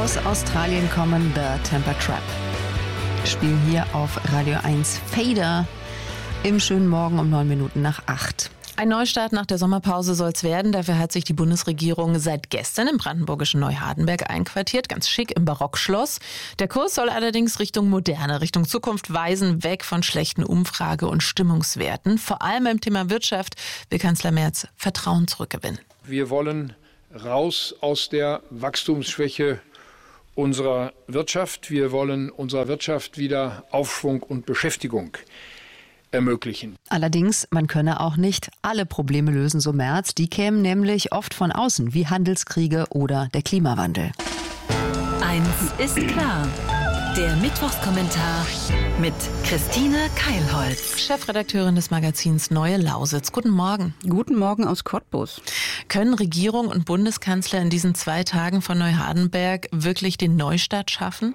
Aus Australien kommen The Temper Trap. Spielen hier auf Radio 1 Fader im schönen Morgen um 7:09. Ein Neustart nach der Sommerpause soll es werden. Dafür hat sich die Bundesregierung seit gestern im brandenburgischen Neuhardenberg einquartiert. Ganz schick im Barockschloss. Der Kurs soll allerdings Richtung Moderne, Richtung Zukunft weisen, weg von schlechten Umfrage- und Stimmungswerten. Vor allem beim Thema Wirtschaft will Kanzler Merz Vertrauen zurückgewinnen. Wir wollen raus aus der Wachstumsschwäche unserer Wirtschaft. Wir wollen unserer Wirtschaft wieder Aufschwung und Beschäftigung ermöglichen. Allerdings, man könne auch nicht alle Probleme lösen, so Merz. Die kämen nämlich oft von außen, wie Handelskriege oder der Klimawandel. Eins ist klar. Der Mittwochskommentar mit Christine Keilholz, Chefredakteurin des Magazins Neue Lausitz. Guten Morgen. Guten Morgen aus Cottbus. Können Regierung und Bundeskanzler in diesen 2 Tagen von Neuhardenberg wirklich den Neustart schaffen?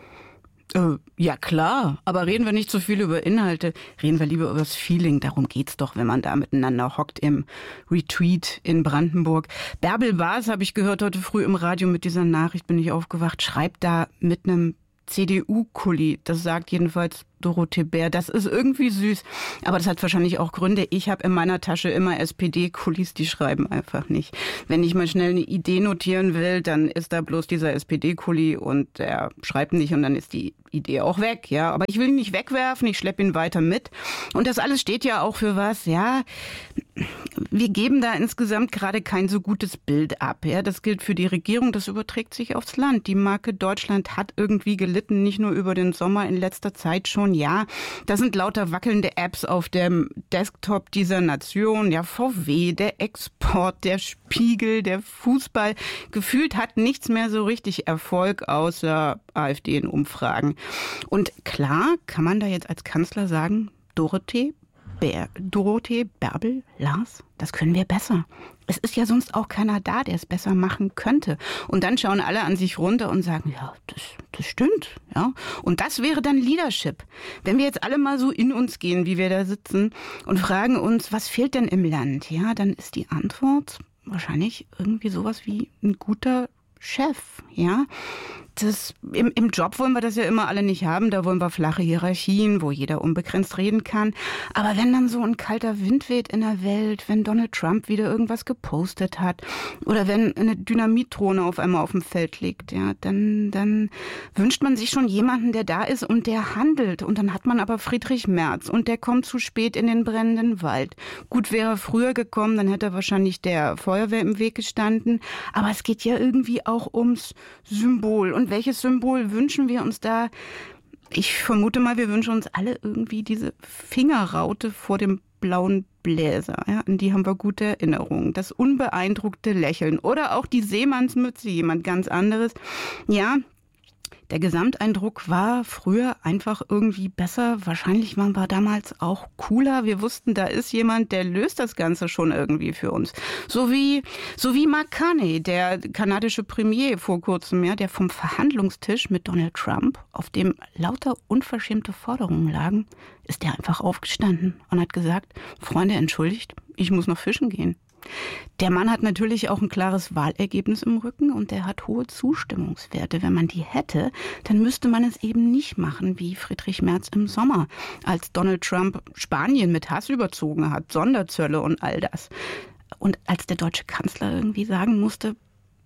Ja klar, aber reden wir nicht so viel über Inhalte, reden wir lieber über das Feeling. Darum geht's doch, wenn man da miteinander hockt im Retreat in Brandenburg. Bärbel Baas, habe ich gehört heute früh im Radio, mit dieser Nachricht bin ich aufgewacht, schreibt da mit einem CDU-Kuli, das sagt jedenfalls Dorothee Bär. Das ist irgendwie süß, aber das hat wahrscheinlich auch Gründe. Ich habe in meiner Tasche immer SPD-Kulis, die schreiben einfach nicht. Wenn ich mal schnell eine Idee notieren will, dann ist da bloß dieser SPD-Kuli und der schreibt nicht und dann ist die Idee auch weg. Ja, aber ich will ihn nicht wegwerfen, ich schleppe ihn weiter mit. Und das alles steht ja auch für was, ja. Wir geben da insgesamt gerade kein so gutes Bild ab. Ja, das gilt für die Regierung, das überträgt sich aufs Land. Die Marke Deutschland hat irgendwie gelitten, nicht nur über den Sommer, in letzter Zeit schon. Ja, da sind lauter wackelnde Apps auf dem Desktop dieser Nation. Ja, VW, der Export, der Spiegel, der Fußball. Gefühlt hat nichts mehr so richtig Erfolg, außer AfD in Umfragen. Und klar kann man da jetzt als Kanzler sagen, Dorothee, Bärbel, Lars, das können wir besser. Es ist ja sonst auch keiner da, der es besser machen könnte. Und dann schauen alle an sich runter und sagen, ja, das stimmt. Ja. Und das wäre dann Leadership. Wenn wir jetzt alle mal so in uns gehen, wie wir da sitzen und fragen uns, was fehlt denn im Land? Ja, dann ist die Antwort wahrscheinlich irgendwie sowas wie ein guter Chef, ja. Im Job wollen wir das ja immer alle nicht haben, da wollen wir flache Hierarchien, wo jeder unbegrenzt reden kann. Aber wenn dann so ein kalter Wind weht in der Welt, wenn Donald Trump wieder irgendwas gepostet hat oder wenn eine Dynamitdrohne auf einmal auf dem Feld liegt, ja, dann wünscht man sich schon jemanden, der da ist und der handelt. Und dann hat man aber Friedrich Merz und der kommt zu spät in den brennenden Wald. Gut, wäre er früher gekommen, dann hätte wahrscheinlich der Feuerwehr im Weg gestanden. Aber es geht ja irgendwie auch ums Symbol. Und welches Symbol wünschen wir uns da? Ich vermute mal, wir wünschen uns alle irgendwie diese Fingerraute vor dem blauen Bläser. Ja, an die haben wir gute Erinnerungen. Das unbeeindruckte Lächeln oder auch die Seemannsmütze, jemand ganz anderes. Ja, der Gesamteindruck war früher einfach irgendwie besser. Wahrscheinlich waren wir damals auch cooler. Wir wussten, da ist jemand, der löst das Ganze schon irgendwie für uns. So wie Mark Carney, der kanadische Premier vor kurzem, ja, der vom Verhandlungstisch mit Donald Trump, auf dem lauter unverschämte Forderungen lagen, ist der einfach aufgestanden und hat gesagt, Freunde, entschuldigt, ich muss noch fischen gehen. Der Mann hat natürlich auch ein klares Wahlergebnis im Rücken und der hat hohe Zustimmungswerte. Wenn man die hätte, dann müsste man es eben nicht machen wie Friedrich Merz im Sommer, als Donald Trump Spanien mit Hass überzogen hat, Sonderzölle und all das. Und als der deutsche Kanzler irgendwie sagen musste,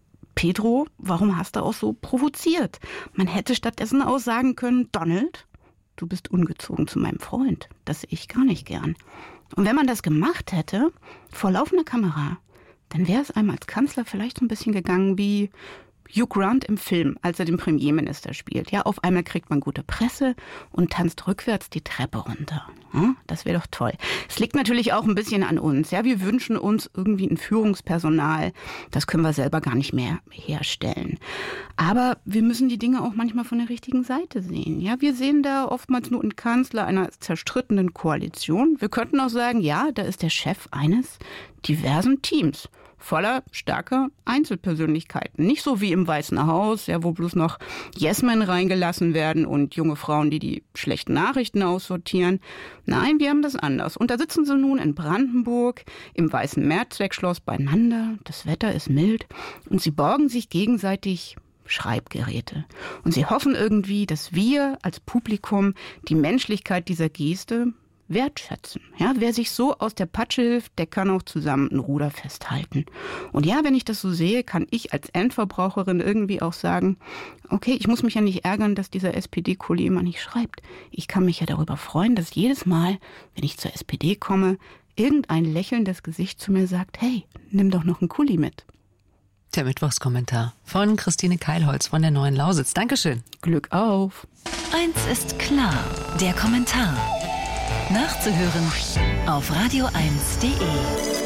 Pedro, warum hast du auch so provoziert? Man hätte stattdessen auch sagen können, Donald, du bist ungezogen zu meinem Freund. Das sehe ich gar nicht gern. Und wenn man das gemacht hätte, vor laufender Kamera, dann wäre es einem als Kanzler vielleicht so ein bisschen gegangen wie Hugh Grant im Film, als er den Premierminister spielt. Ja, auf einmal kriegt man gute Presse und tanzt rückwärts die Treppe runter. Ja, das wäre doch toll. Es liegt natürlich auch ein bisschen an uns. Ja, wir wünschen uns irgendwie ein Führungspersonal. Das können wir selber gar nicht mehr herstellen. Aber wir müssen die Dinge auch manchmal von der richtigen Seite sehen. Ja, wir sehen da oftmals nur einen Kanzler einer zerstrittenen Koalition. Wir könnten auch sagen, ja, da ist der Chef eines diversen Teams. Voller starker Einzelpersönlichkeiten. Nicht so wie im Weißen Haus, ja, wo bloß noch Yes-Men reingelassen werden und junge Frauen, die schlechten Nachrichten aussortieren. Nein, wir haben das anders. Und da sitzen sie nun in Brandenburg im Weißen Mehrzweckschloss beieinander. Das Wetter ist mild und sie borgen sich gegenseitig Schreibgeräte. Und sie hoffen irgendwie, dass wir als Publikum die Menschlichkeit dieser Geste wertschätzen. Ja, wer sich so aus der Patsche hilft, der kann auch zusammen ein Ruder festhalten. Und ja, wenn ich das so sehe, kann ich als Endverbraucherin irgendwie auch sagen, okay, ich muss mich ja nicht ärgern, dass dieser SPD-Kuli immer nicht schreibt. Ich kann mich ja darüber freuen, dass jedes Mal, wenn ich zur SPD komme, irgendein lächelndes Gesicht zu mir sagt, hey, nimm doch noch einen Kuli mit. Der Mittwochskommentar von Christine Keilholz von der Neuen Lausitz. Dankeschön. Glück auf. Eins ist klar, der Kommentar. Nachzuhören auf radio1.de.